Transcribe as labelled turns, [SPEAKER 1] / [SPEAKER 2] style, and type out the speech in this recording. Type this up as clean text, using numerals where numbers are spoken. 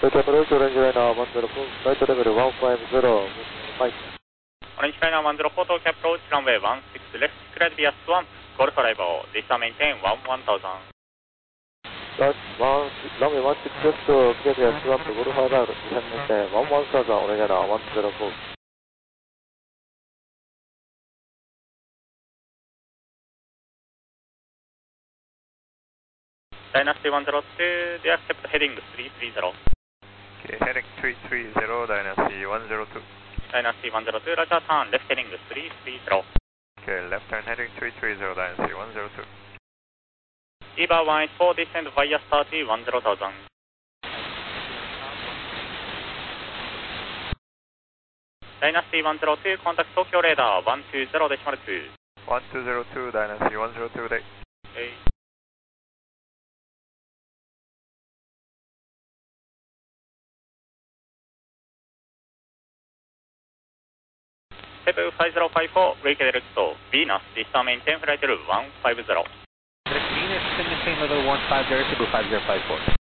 [SPEAKER 1] Delta approach, Orange Liner 104, flight level 150, moving 5.
[SPEAKER 2] Orange Liner 104, Tokyo approach, runway 16 left, cleared via S1, Golf arrival, this time maintain 1000.
[SPEAKER 1] Runway 16 left, cleared via S1 to Golf arrival, this time maintain 1000, Orange Liner 104.
[SPEAKER 2] Dynasty 102, they accept heading 330.
[SPEAKER 3] Okay, heading 330, Dynasty 102.
[SPEAKER 2] Dynasty 102, Roger, turn left heading 330.
[SPEAKER 3] Okay, left turn heading 330, Dynasty 102.
[SPEAKER 2] EVA 184, descend via 30, 10,000. Dynasty 102, contact Tokyo radar 120.2.
[SPEAKER 3] 1202, Dynasty 102, day.
[SPEAKER 2] Okay. Step 5054, wake direct to Venus, this time maintain flight level 150.
[SPEAKER 4] Venus, maintain level 150, Cebu 5054.